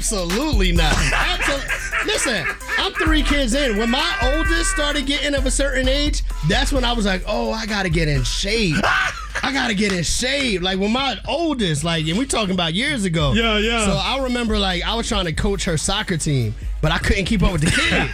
Absolutely not. Listen, I'm 3 kids in. When my oldest started getting of a certain age, that's when I was like, oh, I got to get in shape. I got to get in shape. Like, when my oldest, like, and we talking about years ago. Yeah, yeah. So I remember, like, I was trying to coach her soccer team, but I couldn't keep up with the kids.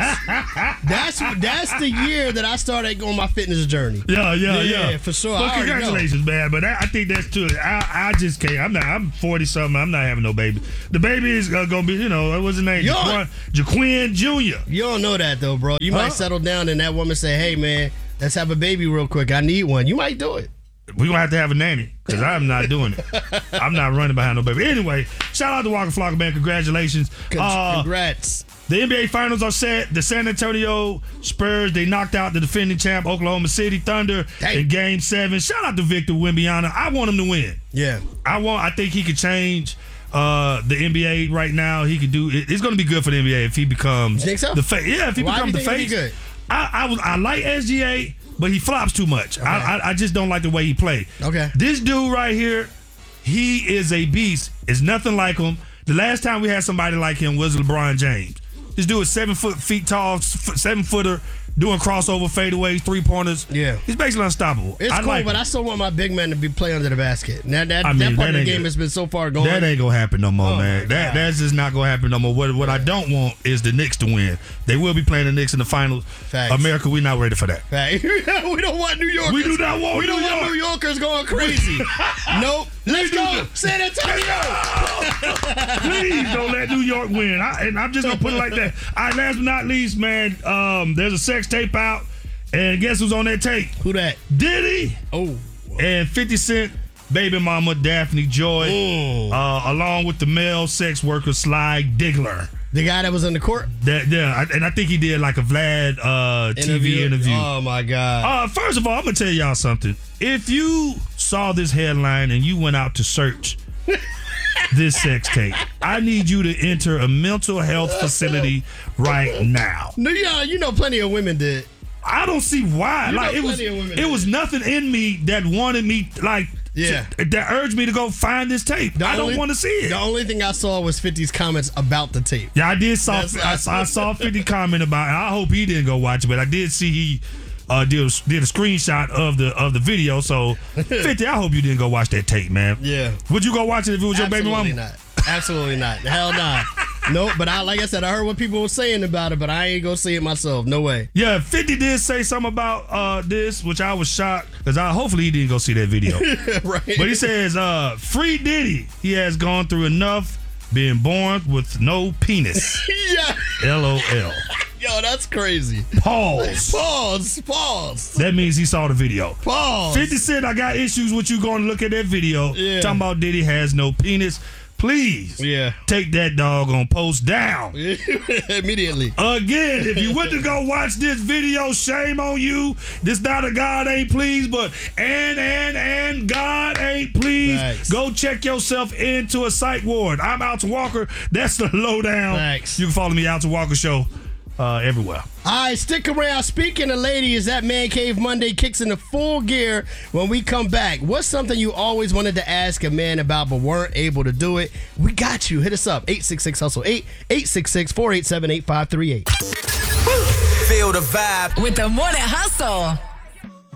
That's the year that I started on my fitness journey. Yeah, for sure. Well, congratulations, man. But I think that's too. I just can't. I'm 40 something. I'm not having no baby. The baby is gonna be, what's his name? Jaquin Jr. You don't know that though, bro. You might settle down and that woman say, "Hey, man, let's have a baby real quick. I need one." You might do it. We're going to have to have a nanny because I'm not doing it. I'm not running behind no baby. Anyway, shout out to Waka Flocka, man. Congratulations. Congrats. The NBA Finals are set. The San Antonio Spurs, they knocked out the defending champ Oklahoma City Thunder in Game 7. Shout out to Victor Wembanyama. I want him to win. Yeah. I think he could change the NBA right now. He could do it. It's going to be good for the NBA if he becomes the face. Yeah, if he becomes the face. Good? I like SGA. But he flops too much. Okay. I just don't like the way he played. Okay. This dude right here, he is a beast. It's nothing like him. The last time we had somebody like him was LeBron James. This dude is 7 feet tall, 7-footer, doing crossover fadeaways, 3-pointers. Yeah. He's basically unstoppable. It's cool, like but I still want my big man to be playing under the basket. Now that part of the game has been so far gone. That ain't gonna happen no more, man. That's just not gonna happen no more. What I don't want is the Knicks to win. They will be playing the Knicks in the finals. Facts. America, we're not ready for that. We don't want New Yorkers. We do not want We don't want New Yorkers going crazy. Nope. Let's go, San Antonio. Please don't let New York win. I'm just gonna put it like that. All right, last but not least, man, there's a sex tape out, and guess who's on that tape? Who that? Diddy. Oh. And 50 Cent baby mama Daphne Joy, along with the male sex worker Sly Diggler. The guy that was in the court? And I think he did like a Vlad TV interview. Oh, my God. First of all, I'm going to tell y'all something. If you saw this headline and you went out to search this sex tape, I need you to enter a mental health facility right now. No, yeah, you know plenty of women did. I don't see why. It was nothing in me that wanted me, that urged me to go find this tape. I don't want to see it. The only thing I saw was 50's comments about the tape. Yeah, I did I saw 50 comment about it. I hope he didn't go watch it, but I did see he did a screenshot of the video. So 50, I hope you didn't go watch that tape, man. Yeah. Would you go watch it if it was your baby mama? Absolutely not. Hell nah. Nope, but like I said, I heard what people were saying about it, but I ain't gonna see it myself. No way. Yeah, 50 did say something about this, which I was shocked, because hopefully he didn't go see that video. Right. But he says, free Diddy. He has gone through enough being born with no penis. Yeah. LOL. Yo, that's crazy. Pause. That means he saw the video. Pause. 50 Cent, I got issues with you going to look at that video. Yeah. Talking about Diddy has no penis. Please take that doggone post down. Immediately. Again, if you went to go watch this video, shame on you. This not a God ain't pleased, but and God ain't pleased. Thanks. Go check yourself into a psych ward. I'm Alton Walker. That's the lowdown. Thanks. You can follow me, Alton Walker Show, everywhere. All right, stick around. Speaking of ladies, that Man Cave Monday kicks into full gear when we come back. What's something you always wanted to ask a man about but weren't able to do it? We got you. Hit us up. 866-HUSTLE-8, 866-487-8538. Feel the vibe with the Morning Hustle.